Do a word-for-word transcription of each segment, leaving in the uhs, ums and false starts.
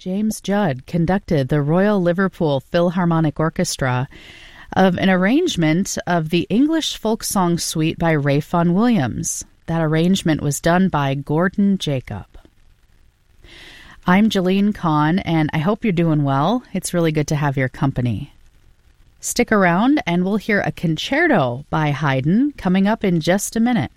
James Judd conducted the Royal Liverpool Philharmonic Orchestra of an arrangement of the English folk song suite by Ralph Vaughan Williams. That arrangement was done by Gordon Jacob. I'm Jeline Kahn, and I hope you're doing well. It's really good to have your company. Stick around, and we'll hear a concerto by Haydn coming up in just a minute.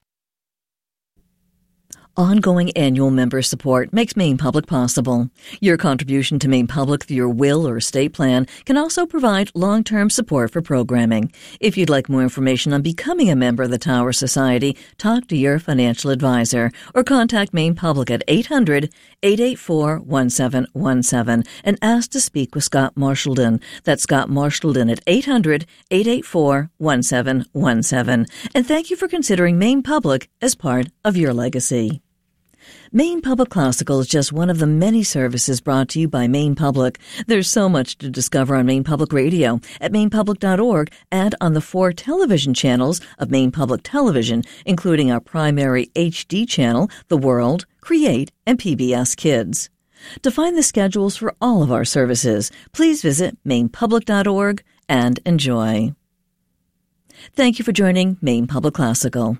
Ongoing annual member support makes Maine Public possible. Your contribution to Maine Public through your will or estate plan can also provide long-term support for programming. If you'd like more information on becoming a member of the Tower Society, talk to your financial advisor or contact Maine Public at eight hundred, eight eight four, one seven one seven and ask to speak with Scott Marshallton. That's Scott Marshallton at eight hundred, eight eight four, one seven one seven. And thank you for considering Maine Public as part of your legacy. Maine Public Classical is just one of the many services brought to you by Maine Public. There's so much to discover on Maine Public Radio at maine public dot org and on the four television channels of Maine Public Television, including our primary H D channel, The World, Create, and P B S Kids. To find the schedules for all of our services, please visit maine public dot org and enjoy. Thank you for joining Maine Public Classical.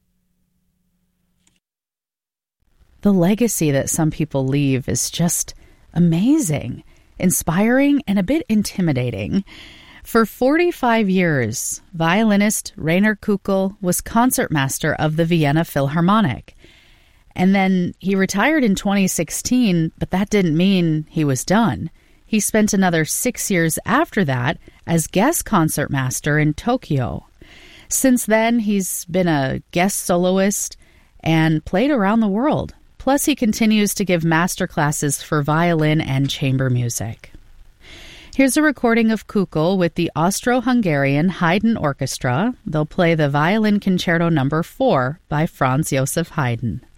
The legacy that some people leave is just amazing, inspiring, and a bit intimidating. For forty-five years, violinist Rainer Kukl was concertmaster of the Vienna Philharmonic. And then he retired in twenty sixteen, but that didn't mean he was done. He spent another six years after that as guest concertmaster in Tokyo. Since then, he's been a guest soloist and played around the world. Plus, he continues to give master classes for violin and chamber music. Here's a recording of Kukl with the Austro-Hungarian Haydn Orchestra. They'll play the Violin Concerto Number four by Franz Joseph Haydn.